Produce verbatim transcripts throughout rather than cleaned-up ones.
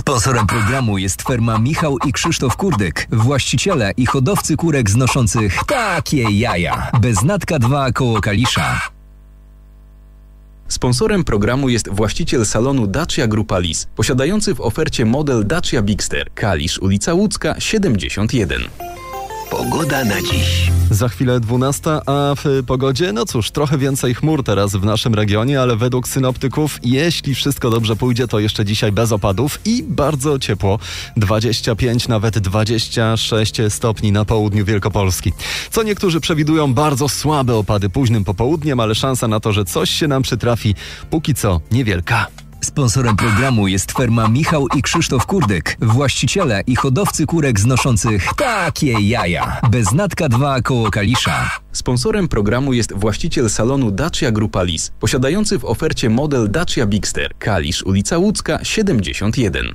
Sponsorem programu jest firma Michał i Krzysztof Kurdyk, właściciele i hodowcy kurek znoszących takie jaja. Beznatka dwa koło Kalisza. Sponsorem programu jest właściciel salonu Dacia Grupa Lis, posiadający w ofercie model Dacia Bigster, Kalisz, ulica Łódzka, siedemdziesiąt jeden. Pogoda na dziś. Za chwilę dwunasta, a w pogodzie, no cóż, trochę więcej chmur teraz w naszym regionie, ale według synoptyków, jeśli wszystko dobrze pójdzie, to jeszcze dzisiaj bez opadów i bardzo ciepło. dwadzieścia pięć, nawet dwadzieścia sześć stopni na południu Wielkopolski. Co niektórzy przewidują bardzo słabe opady późnym popołudniem, ale szansa na to, że coś się nam przytrafi, póki co niewielka. Sponsorem programu jest firma Michał i Krzysztof Kurdyk, właściciele i hodowcy kurek znoszących takie jaja. Beznatka dwa koło Kalisza. Sponsorem programu jest właściciel salonu Dacia Grupa Lis, posiadający w ofercie model Dacia Bigster, Kalisz, ulica Łódzka, siedemdziesiąt jeden.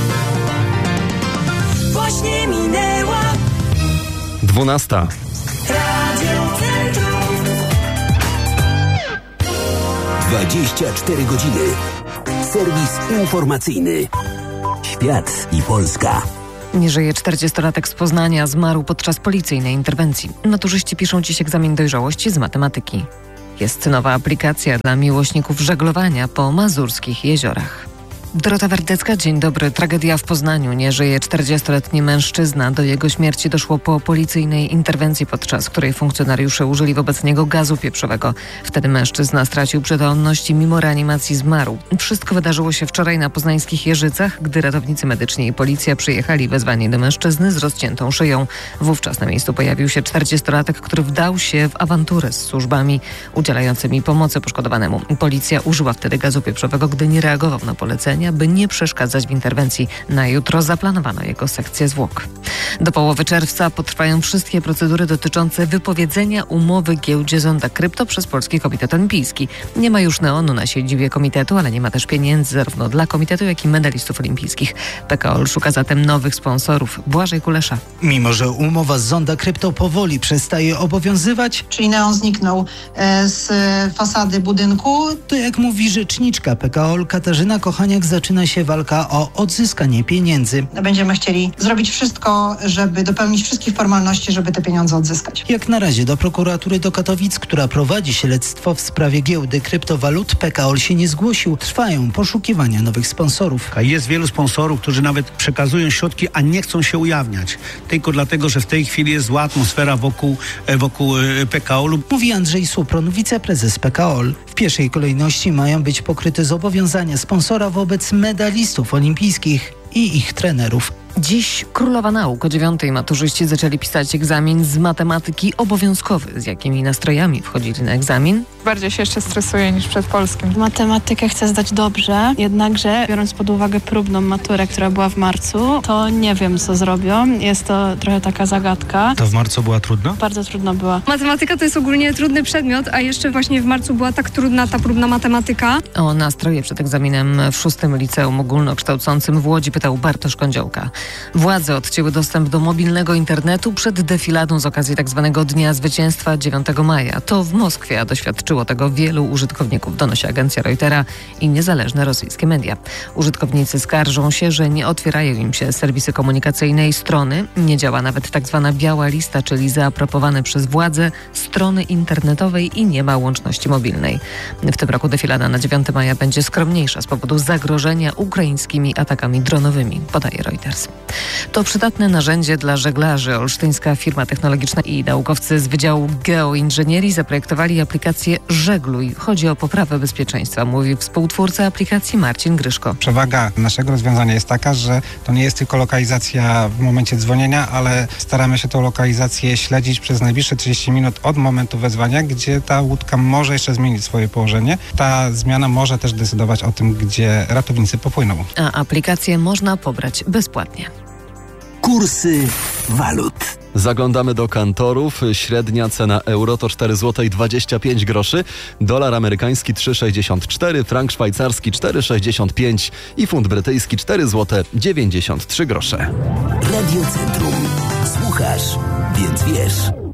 Właśnie minęła dwunasta. Radio Centrum. dwadzieścia cztery godziny. Serwis informacyjny. Świat i Polska. Nie żyje czterdziestolatek z Poznania, zmarł podczas policyjnej interwencji. Maturzyści piszą dziś egzamin dojrzałości z matematyki. Jest nowa aplikacja dla miłośników żeglowania po mazurskich jeziorach. Dorota Wardecka, dzień dobry. Tragedia w Poznaniu. Nie żyje czterdziestoletni mężczyzna. Do jego śmierci doszło po policyjnej interwencji, podczas której funkcjonariusze użyli wobec niego gazu pieprzowego. Wtedy mężczyzna stracił przytomność i mimo reanimacji zmarł. Wszystko wydarzyło się wczoraj na poznańskich Jeżycach, gdy ratownicy medyczni i policja przyjechali wezwani do mężczyzny z rozciętą szyją. Wówczas na miejscu pojawił się czterdziestolatek, który wdał się w awanturę z służbami udzielającymi pomocy poszkodowanemu. Policja użyła wtedy gazu pieprzowego, gdy nie reagował na polecenia, by nie przeszkadzać w interwencji. Na jutro zaplanowano jego sekcję zwłok. Do połowy czerwca potrwają wszystkie procedury dotyczące wypowiedzenia umowy giełdzie Zonda Krypto przez Polski Komitet Olimpijski. Nie ma już neonu na siedzibie komitetu, ale nie ma też pieniędzy zarówno dla komitetu, jak i medalistów olimpijskich. P K O L szuka zatem nowych sponsorów. Błażej Kulesza. Mimo że umowa z Zonda Krypto powoli przestaje obowiązywać, czyli neon zniknął z fasady budynku, to jak mówi rzeczniczka P K O L Katarzyna Kochaniak, zaczyna się walka o odzyskanie pieniędzy. Będziemy chcieli zrobić wszystko, żeby dopełnić wszystkich formalności, żeby te pieniądze odzyskać. Jak na razie do prokuratury do Katowic, która prowadzi śledztwo w sprawie giełdy kryptowalut, P K O L się nie zgłosił. Trwają poszukiwania nowych sponsorów. Jest wielu sponsorów, którzy nawet przekazują środki, a nie chcą się ujawniać. Tylko dlatego, że w tej chwili jest zła atmosfera wokół, wokół P K O L-u. Mówi Andrzej Supron, wiceprezes P K O L. W pierwszej kolejności mają być pokryte zobowiązania sponsora wobec medalistów olimpijskich i ich trenerów. Dziś Królowa Nauk. O dziewiątej maturzyści zaczęli pisać egzamin z matematyki obowiązkowy. Z jakimi nastrojami wchodzili na egzamin? Bardziej się jeszcze stresuję niż przed polskim. Matematykę chcę zdać dobrze, jednakże biorąc pod uwagę próbną maturę, która była w marcu, to nie wiem, co zrobią. Jest to trochę taka zagadka. To w marcu była trudna? Bardzo trudna była. Matematyka to jest ogólnie trudny przedmiot, a jeszcze właśnie w marcu była tak trudna ta próbna matematyka. O nastroje przed egzaminem w szóstym liceum ogólnokształcącym w Łodzi pytał Bartosz Kądziołka. Władze odcięły dostęp do mobilnego internetu przed defiladą z okazji tzw. Dnia Zwycięstwa dziewiątego maja. To w Moskwie, a doświadczyło tego wielu użytkowników, donosi agencja Reutera i niezależne rosyjskie media. Użytkownicy skarżą się, że nie otwierają im się serwisy komunikacyjne i strony. Nie działa nawet tzw. biała lista, czyli zaaprobowane przez władze strony internetowej i nie ma łączności mobilnej. W tym roku defilada na dziewiątego maja będzie skromniejsza z powodu zagrożenia ukraińskimi atakami dronowymi, podaje Reuters. To przydatne narzędzie dla żeglarzy. Olsztyńska firma technologiczna i naukowcy z Wydziału Geoinżynierii zaprojektowali aplikację Żegluj. Chodzi o poprawę bezpieczeństwa, mówi współtwórca aplikacji Marcin Gryszko. Przewaga naszego rozwiązania jest taka, że to nie jest tylko lokalizacja w momencie dzwonienia, ale staramy się tą lokalizację śledzić przez najbliższe trzydzieści minut od momentu wezwania, gdzie ta łódka może jeszcze zmienić swoje położenie. Ta zmiana może też decydować o tym, gdzie ratownicy popłyną. A aplikację można pobrać bezpłatnie. Kursy walut. Zaglądamy do kantorów. Średnia cena euro to cztery złote dwadzieścia pięć groszy, dolar amerykański trzy sześćdziesiąt cztery, frank szwajcarski cztery sześćdziesiąt pięć i funt brytyjski cztery złote dziewięćdziesiąt trzy grosze. Radio Centrum. Słuchasz, więc wiesz.